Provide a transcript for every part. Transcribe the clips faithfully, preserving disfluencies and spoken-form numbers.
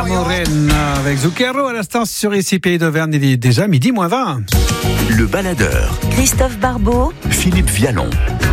Morena avec Zucchero à l'instant sur ici Pays d'Auvergne. Il est déjà midi moins vingt. Le baladeur. Christophe Barbeau. Philippe Vialon.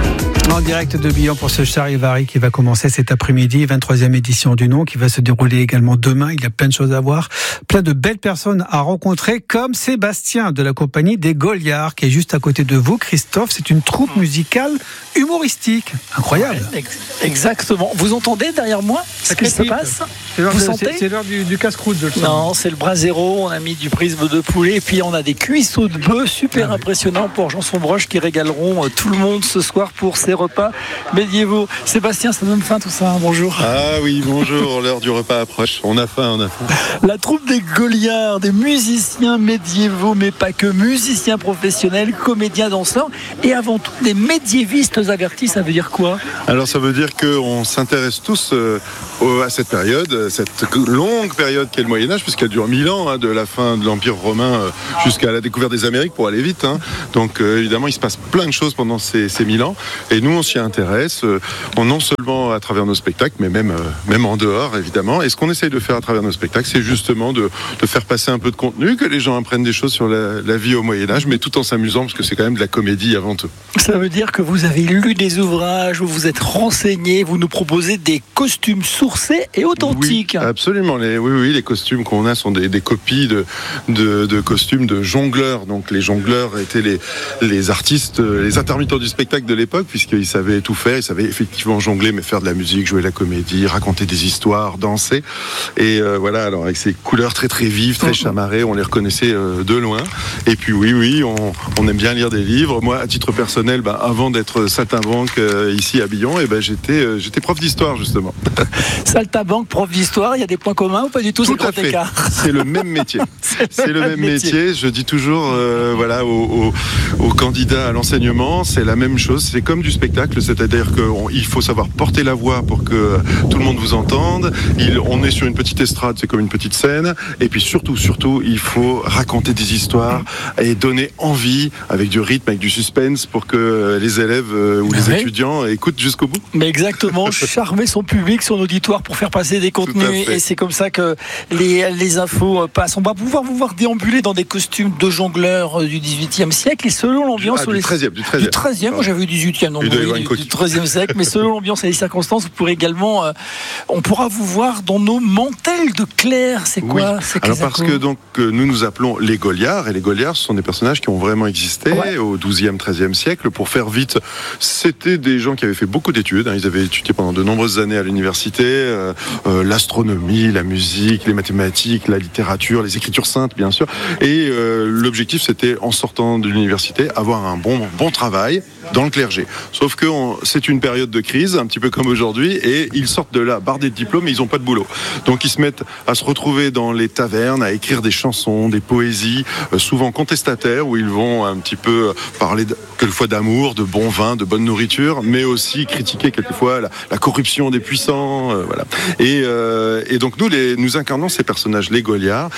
En direct de Billon pour ce Charivari qui va commencer cet après-midi, vingt-troisième édition du nom qui va se dérouler également demain. Il y a plein de choses à voir, plein de belles personnes à rencontrer comme Sébastien de la compagnie des Goliards qui est juste à côté de vous. Christophe, c'est une troupe musicale humoristique. Incroyable. Ouais, exactement. Vous entendez derrière moi ce qui se passe? C'est l'heure, Vous de, sentez c'est, c'est l'heure du, du casse-croûte, je le sens. Non, c'est le brasero. On a mis du prisme de poulet et puis on a des cuisseaux de bœuf super ah, oui. impressionnants pour Jean Sombroche qui régaleront tout le monde ce soir pour ces repas médiévaux. Sébastien, ça donne faim tout ça, bonjour. Ah oui, bonjour, l'heure du repas approche. On a faim, on a faim. La troupe des Goliards, des musiciens médiévaux, mais pas que, musiciens professionnels, comédiens, danseurs, et avant tout des médiévistes avertis, ça veut dire quoi? Alors ça veut dire qu'on s'intéresse tous euh, à cette période, cette longue période qu'est le Moyen-Âge, puisqu'elle dure mille ans, hein, de la fin de l'Empire romain euh, jusqu'à la découverte des Amériques, pour aller vite. Hein. Donc euh, évidemment, il se passe plein de choses pendant ces, ces mille ans, et nous on s'y intéresse, euh, non seulement à travers nos spectacles, mais même, euh, même en dehors, évidemment. Et ce qu'on essaye de faire à travers nos spectacles, c'est justement de, de faire passer un peu de contenu, que les gens apprennent des choses sur la, la vie au Moyen-Âge, mais tout en s'amusant, parce que c'est quand même de la comédie avant tout. Ça veut dire que vous avez lu des ouvrages, vous vous êtes renseigné, vous nous proposez des costumes sourcés et authentiques. Oui, absolument. Les, oui, oui, les costumes qu'on a sont des, des copies de, de, de costumes de jongleurs. Donc les jongleurs étaient les, les artistes, les intermittents du spectacle de l'époque, puisqu'ils savaient tout faire, ils savaient effectivement jongler, mais faire de la musique, jouer de la comédie, raconter des histoires, danser. Et euh, voilà, alors avec ces couleurs très très vives, très chamarrées, on les reconnaissait euh, de loin. Et puis oui, oui, on, on aime bien lire des livres. Moi, à titre personnel, bah, avant d'être saltimbanque euh, ici à Billon, et ben, j'étais, euh, j'étais prof d'histoire justement. Saltimbanque, prof d'histoire, il y a des points communs ou pas du tout? Tout à fait. C'est le même métier. c'est, c'est le même métier. métier. Je dis toujours, euh, voilà, aux, aux, aux candidats à l'enseignement, c'est la même chose. C'est comme du spectacle, c'est-à-dire qu'il faut savoir porter la voix pour que tout le monde vous entende. Il, on est sur une petite estrade, c'est comme une petite scène. Et puis surtout, surtout, il faut raconter des histoires et donner envie avec du rythme, avec du suspense pour que les élèves euh, ou les oui. étudiants écoutent jusqu'au bout. Mais exactement, charmer son public, son auditoire pour faire passer des contenus. Et c'est comme ça que les, les infos passent. On va pouvoir vous voir déambuler dans des costumes de jongleurs du dix-huitième siècle et selon l'ambiance... Ah, du, les... treizième, du treizième. Du treizième, moi j'avais eu dix-huitième, donc oui, du, du treizième siècle. Mais selon l'ambiance et les circonstances, vous pourrez également... Euh, on pourra vous voir dans nos mantelles de clercs. C'est quoi? Oui. C'est Alors parce que donc, euh, nous nous appelons les Goliards, et les Goliards ce sont des personnages qui ont vraiment existé ouais. au douzième, treizième siècle. Pour faire vite, c'était des gens qui avaient fait beaucoup d'études. Hein. Ils avaient étudié pendant de nombreuses années à l'université, euh, euh, l'astronomie, la musique, les mathématiques, la littérature, les écritures saintes, bien sûr. Et euh, l'objectif, c'était, en sortant de l'université, avoir un bon, bon travail dans le clergé. Sauf que on, c'est une période de crise, un petit peu comme aujourd'hui, et ils sortent de là, bardés de diplômes, mais ils n'ont pas de boulot. Donc ils se mettent à se retrouver dans les tavernes, à écrire des chansons, des poésies, euh, souvent contestataires, où ils vont un petit peu parler de, quelquefois d'amour, de bon vin, de bonne nourriture, mais aussi critiquer quelquefois la, la corruption des puissants, euh, voilà. Et, euh, et donc nous, les, nous incarnons ces personnages, les Goliards,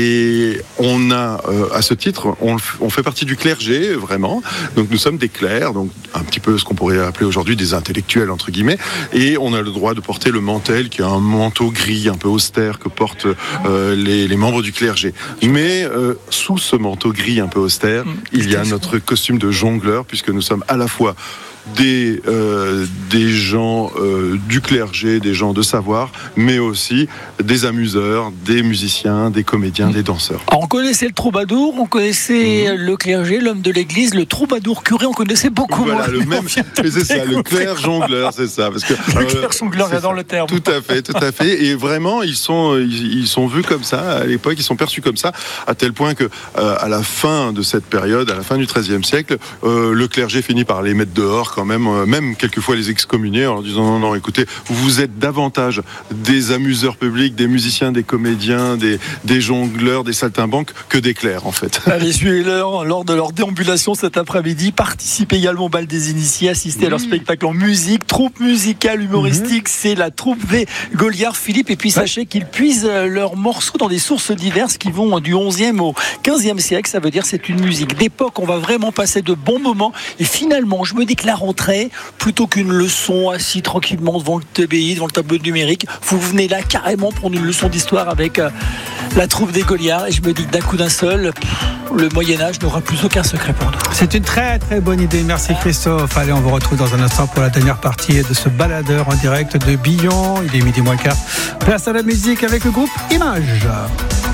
et on a, euh, à ce titre, on, on fait partie du clergé, vraiment. Donc nous sommes des clercs, donc un petit peu ce qu'on pourrait appeler aujourd'hui des intellectuels, entre guillemets, et on a le droit de porter le mantel, qui est un manteau gris, un peu austère, que portent euh, les, les membres du clergé. Mais euh, sous ce manteau gris un peu austère, mmh, il y a notre costume de jongleur, puisque nous sommes à la fois des, euh, des gens euh, du clergé, des gens de savoir, mais aussi des amuseurs, des musiciens, des comédiens, des danseurs. Alors on connaissait le troubadour, on connaissait mmh. le clergé, l'homme de l'église, le troubadour curé, on connaissait beaucoup voilà, moins. Le même, c'est ça, le clerc jongleur, c'est ça. Parce que, le euh, clerc jongleur, j'adore le terme. Tout à fait, tout à fait. Et vraiment, ils sont, ils, ils sont vus comme ça, à l'époque, ils sont perçus comme ça, à tel point que, euh, à la fin de cette période, à la fin du treizième siècle, euh, le clergé finit par les mettre dehors, quand même, euh, même quelquefois les excommunier en leur disant non, non, écoutez, vous êtes davantage des amuseurs publics, des musiciens, des comédiens, des, des jongleurs, des saltimbanques que des clercs en fait. Allez, suivez-leur lors de leur déambulation cet après-midi. Participez également au bal des initiés, assistez oui. à leur spectacle en musique, troupe musicale, humoristique, mmh. c'est la troupe des Goliards, Philippe. Et puis sachez ouais. qu'ils puisent leurs morceaux dans des sources diverses qui vont du onzième au quinzième siècle. Ça veut dire c'est une musique d'époque. On va vraiment passer de bons moments. Et finalement, je me dis que la rentrée, plutôt qu'une leçon assis tranquillement devant le T B I, devant le tableau numérique, vous venez là carrément prendre une leçon d'histoire avec euh, la troupe des Goliards. Et je me dis que d'un coup d'un seul, pff, le Moyen-Âge n'aura plus aucun secret pour nous. C'est une très très bonne idée. Merci Christophe. Allez, on vous retrouve dans un instant pour la dernière partie de ce baladeur en direct de Billon. Il est midi moins quart. Place à la musique avec le groupe Images.